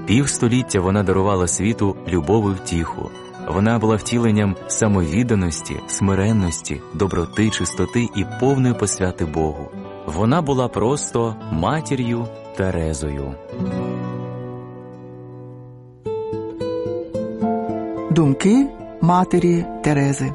Півстоліття вона дарувала світу любов і втіху. Вона була втіленням самовідданості, смиренності, доброти, чистоти і повної посвяти Богу. Вона була просто матір'ю Терезою. Думки матері Терези.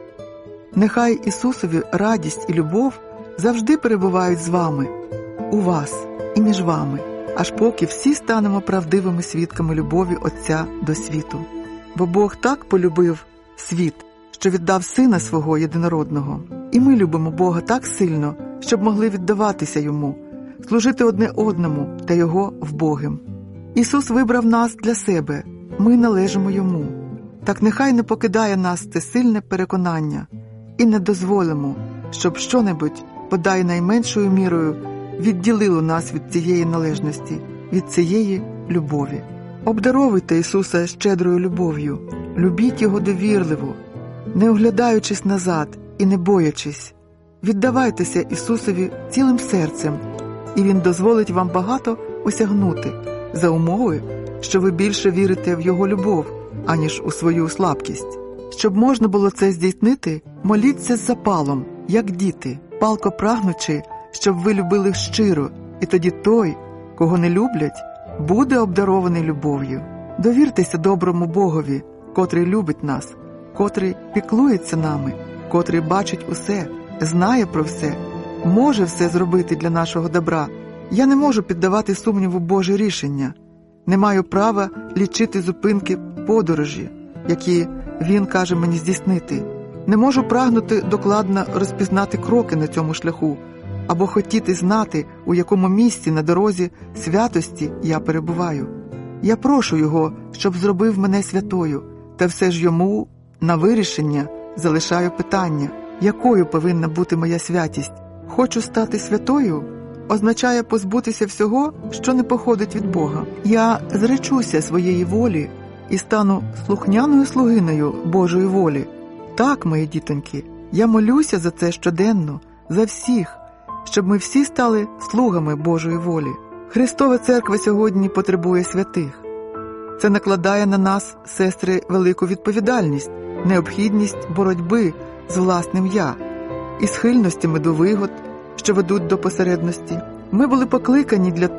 Нехай Ісусові радість і любов завжди перебувають з вами, у вас і між вами, аж поки всі станемо правдивими свідками любові Отця до світу. Бо Бог так полюбив світ, що віддав Сина Свого Єдинородного. І ми любимо Бога так сильно, щоб могли віддаватися Йому, служити одне одному та Його вбогим. Ісус вибрав нас для себе, ми належимо Йому. Так нехай не покидає нас це сильне переконання, і не дозволимо, щоб що-небудь, бодай найменшою мірою, відділило нас від цієї належності, від цієї любові. Обдаровуйте Ісуса щедрою любов'ю, любіть Його довірливо, не оглядаючись назад і не боячись. Віддавайтеся Ісусові цілим серцем, і Він дозволить вам багато осягнути, за умови, що ви більше вірите в Його любов, аніж у свою слабкість. Щоб можна було це здійснити, моліться з запалом, як діти, палко прагнучи, щоб ви любили щиро, і тоді той, кого не люблять, буде обдарований любов'ю. Довіртеся доброму Богові, котрий любить нас, котрий піклується нами, котрий бачить усе, знає про все, може все зробити для нашого добра. Я не можу піддавати сумніву Боже рішення, не маю права лічити зупинки подорожі, які Він каже мені здійснити. Не можу прагнути докладно розпізнати кроки на цьому шляху, або хотіти знати, у якому місці на дорозі святості я перебуваю. Я прошу Його, щоб зробив мене святою, та все ж Йому на вирішення залишаю питання, якою повинна бути моя святість. Хочу стати святою означає позбутися всього, що не походить від Бога. Я зречуся своєї волі і стану слухняною слугинею Божої волі. Так, мої дітоньки, я молюся за це щоденно, за всіх, щоб ми всі стали слугами Божої волі. Христова Церква сьогодні потребує святих. Це накладає на нас, сестри, велику відповідальність, необхідність боротьби з власним «я» і схильностями до вигод, що ведуть до посередності. Ми були покликані для